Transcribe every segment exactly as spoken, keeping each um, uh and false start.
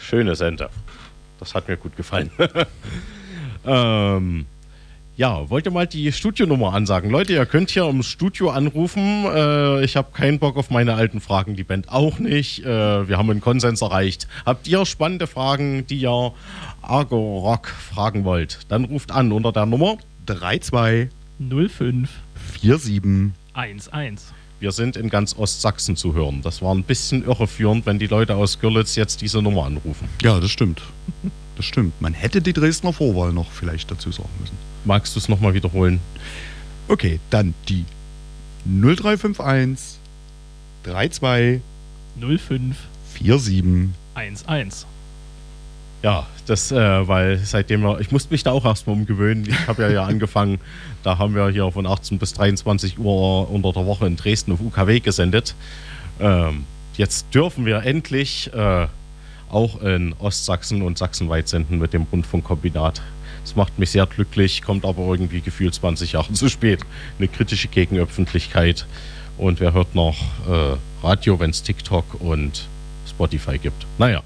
Schöne Sente. Das hat mir gut gefallen. ähm, ja, wollt ihr mal die Studionummer ansagen? Leute, ihr könnt hier im Studio anrufen. Äh, ich habe keinen Bock auf meine alten Fragen, die Band auch nicht. Äh, wir haben einen Konsens erreicht. Habt ihr spannende Fragen, die ihr Argo Rock fragen wollt? Dann ruft an unter der Nummer drei zwei null fünf vier sieben eins eins. Wir sind in ganz Ostsachsen zu hören. Das war ein bisschen irreführend, wenn die Leute aus Görlitz jetzt diese Nummer anrufen. Ja, das stimmt. Das stimmt. Man hätte die Dresdner Vorwahl noch vielleicht dazu sagen müssen. Magst du es nochmal wiederholen? Okay, dann die null drei fünf eins drei zwei null fünf vier sieben eins eins. Ja, das, äh, weil seitdem wir, ich musste mich da auch erstmal umgewöhnen. Ich habe ja ja angefangen, da haben wir hier von achtzehn bis dreiundzwanzig Uhr unter der Woche in Dresden auf U K W gesendet. Ähm, jetzt dürfen wir endlich äh, auch in Ostsachsen und sachsenweit senden mit dem Rundfunkkombinat. Das macht mich sehr glücklich, kommt aber irgendwie gefühlt zwanzig Jahre zu spät. Eine kritische Gegenöffentlichkeit. Und wer hört noch äh, Radio, wenn es TikTok und Spotify gibt? Naja.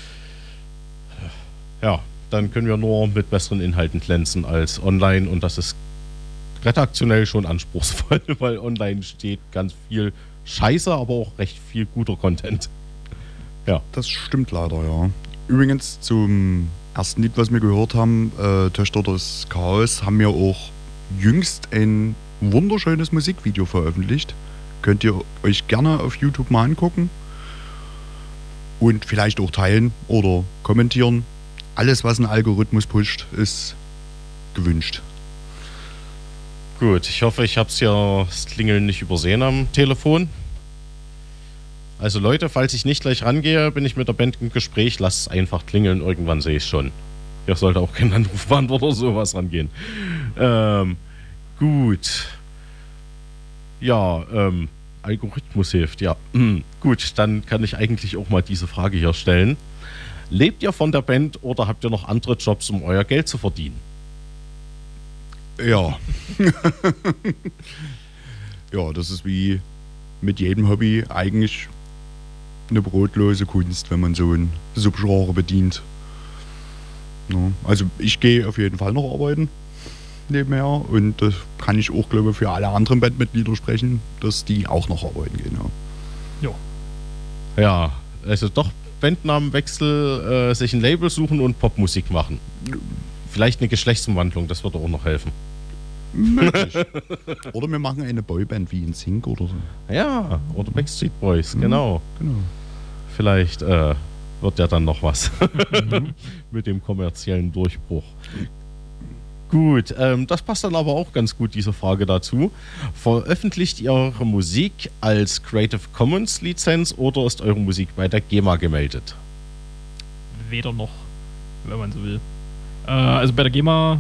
Ja, dann können wir nur mit besseren Inhalten glänzen als online. Und das ist redaktionell schon anspruchsvoll, weil online steht ganz viel Scheiße, aber auch recht viel guter Content. Ja. Das stimmt leider, ja. Übrigens zum ersten Lied, was wir gehört haben, äh, Töchter des Chaos, haben wir auch jüngst ein wunderschönes Musikvideo veröffentlicht. Könnt ihr euch gerne auf YouTube mal angucken und vielleicht auch teilen oder kommentieren. Alles, was ein Algorithmus pusht, ist gewünscht. Gut, ich hoffe, ich habe es ja das Klingeln nicht übersehen am Telefon. Also Leute, falls ich nicht gleich rangehe, bin ich mit der Band im Gespräch. Lasst es einfach klingeln, irgendwann sehe ich es schon. Hier sollte auch kein Anrufbeantworter oder sowas rangehen. Ähm, gut. Ja, ähm, Algorithmus hilft, ja. Gut, dann kann ich eigentlich auch mal diese Frage hier stellen. Lebt ihr von der Band oder habt ihr noch andere Jobs, um euer Geld zu verdienen? Ja. Ja, das ist wie mit jedem Hobby eigentlich eine brotlose Kunst, wenn man so ein Subgenre bedient. Ja, also ich gehe auf jeden Fall noch arbeiten nebenher und das kann ich auch, glaube ich, für alle anderen Bandmitglieder sprechen, dass die auch noch arbeiten gehen. Ja, ja, ja, also doch Bandnamenwechsel, äh, sich ein Label suchen und Popmusik machen. Vielleicht eine Geschlechtsumwandlung, das würde auch noch helfen. Möglich. Oder wir machen eine Boyband wie in Sync oder so. Ja, oder Backstreet Boys, mhm, genau. genau. Vielleicht äh, wird ja dann noch was mit dem kommerziellen Durchbruch. Gut, ähm, das passt dann aber auch ganz gut, diese Frage dazu. Veröffentlicht ihr eure Musik als Creative Commons Lizenz oder ist eure Musik bei der GEMA gemeldet? Weder noch, wenn man so will. Äh, also bei der GEMA